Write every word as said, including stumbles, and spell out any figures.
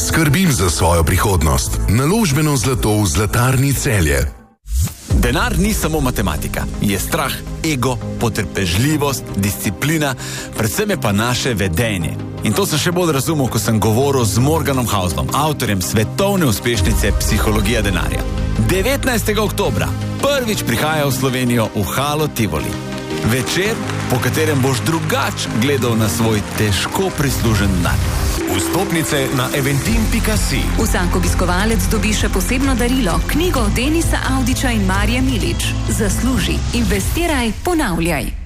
Skrbim za svojo prihodnost. Naložbeno zlato v Zlatarni Celje. Denar ni samo matematika. Je strah, ego, potrpežljivost, disciplina, predvsem je pa naše vedenje. In to sem še bolj razumel, ko sem govoril z Morganom Houselom, avtorjem svetovne uspešnice Psihologija denarja. devetnajstega oktobra prvič prihaja v Slovenijo v Halo Tivoli. Večer, po katerem boš drugač gledal na svoj težko prislužen denar. Vstopnice na eventim pika si. Vsak obiskovalec dobi še posebno darilo, knjigo Denisa Avdića in Marije Milič. Zasluži, investiraj, ponavljaj.